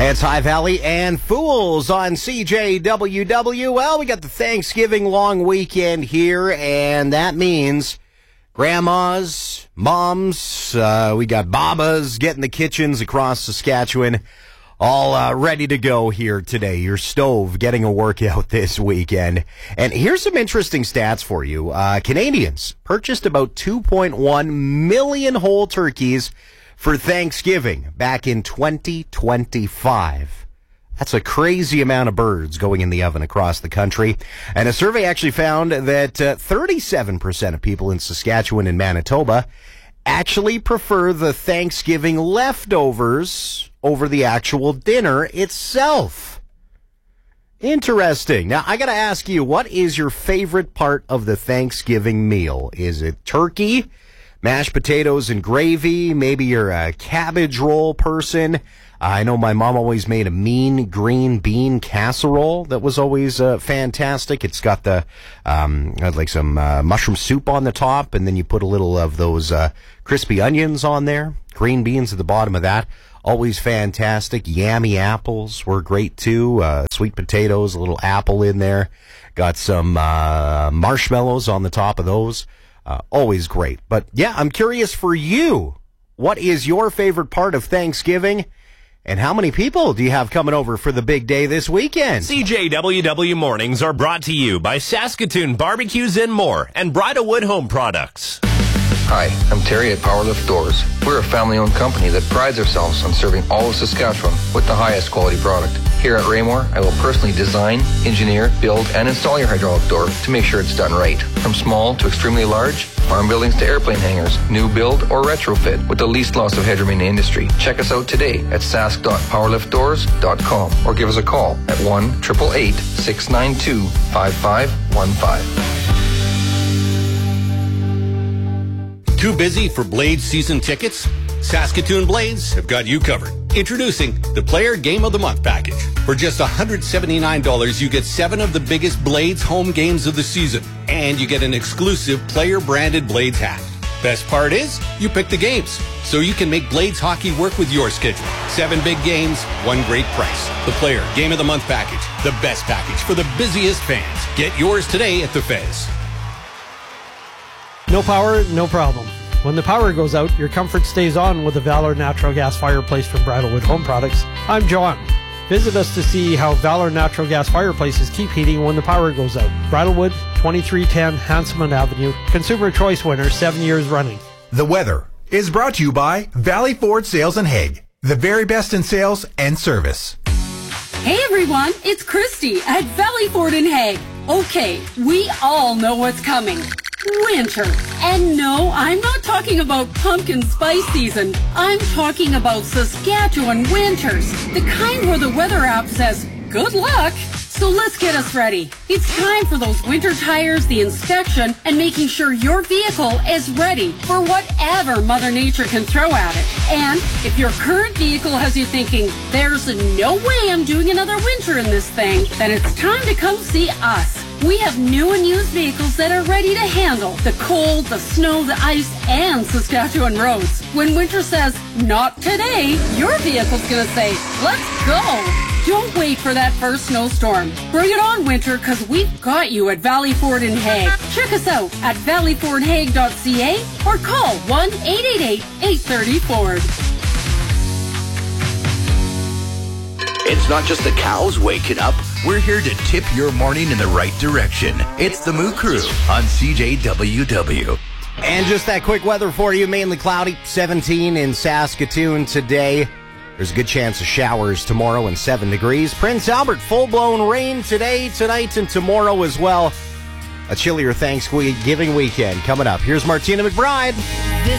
It's High Valley and Fools on CJWW. Well, we got the Thanksgiving long weekend here, and that means grandmas, moms, we got babas getting the kitchens across Saskatchewan all ready to go here today. Your stove getting a workout this weekend. And here's some interesting stats for you. Canadians purchased about 2.1 million whole turkeys for Thanksgiving back in 2025. That's a crazy amount of birds going in the oven across the country. And a survey actually found that 37% of people in Saskatchewan and Manitoba actually prefer the Thanksgiving leftovers over the actual dinner itself. Interesting. Now, I got to ask you, what is your favorite part of the Thanksgiving meal? Is it turkey, mashed potatoes and gravy? Maybe you're a cabbage roll person. I know my mom always made a mean green bean casserole that was always fantastic. It's got the like some mushroom soup on the top, and then you put a little of those crispy onions on there. Green beans at the bottom of that. Always fantastic. Yummy apples were great too. Sweet potatoes, a little apple in there. Got some marshmallows on the top of those. Always great. But yeah, I'm curious for you, what is your favorite part of Thanksgiving? And how many people do you have coming over for the big day this weekend? CJWW Mornings are brought to you by Saskatoon Barbecues and More and Bridalwood Home Products. Hi, I'm Terry at Powerlift Doors. We're a family-owned company that prides ourselves on serving all of Saskatchewan with the highest quality product. Here at Raymore, I will personally design, engineer, build, and install your hydraulic door to make sure it's done right. From small to extremely large, farm buildings to airplane hangars, new build or retrofit with the least loss of headroom in the industry. Check us out today at sask.powerliftdoors.com or give us a call at 1-888-692-5515. Too busy for Blades season tickets? Saskatoon Blades have got you covered. Introducing the Player Game of the Month package. For just $179, you get 7 of the biggest Blades home games of the season, and you get an exclusive player-branded Blades hat. Best part is, you pick the games, so you can make Blades hockey work with your schedule. 7 big games, 1 great price. The Player Game of the Month package, the best package for the busiest fans. Get yours today at the Fez. No power, no problem. When the power goes out, your comfort stays on with the Valor Natural Gas Fireplace from Bridalwood Home Products. I'm John. Visit us to see how Valor Natural Gas Fireplaces keep heating when the power goes out. Bridalwood, 2310 Hanselman Avenue. Consumer Choice winner, 7 years running. The weather is brought to you by Valley Ford Sales and Hague. The very best in sales and service. Hey everyone, it's Christy at Valley Ford in Hague. Okay, we all know what's coming. Winter. And no, I'm not talking about pumpkin spice season. I'm talking about Saskatchewan winters. The kind where the weather app says, good luck. So let's get us ready. It's time for those winter tires, the inspection, and making sure your vehicle is ready for whatever Mother Nature can throw at it. And if your current vehicle has you thinking, there's no way I'm doing another winter in this thing, then it's time to come see us. We have new and used vehicles that are ready to handle the cold, the snow, the ice, and Saskatchewan roads. When winter says, not today, your vehicle's gonna say, let's go. Don't wait for that first snowstorm. Bring it on, winter, because we've got you at Valley Ford in Hague. Check us out at valleyfordhague.ca or call 1-888-830-FORD. It's not just the cows waking up. We're here to tip your morning in the right direction. It's the Moo Crew on CJWW. And just that quick weather for you, mainly cloudy, 17 in Saskatoon today. There's a good chance of showers tomorrow and 7 degrees. Prince Albert, full-blown rain today, tonight, and tomorrow as well. A chillier Thanksgiving weekend coming up. Here's Martina McBride.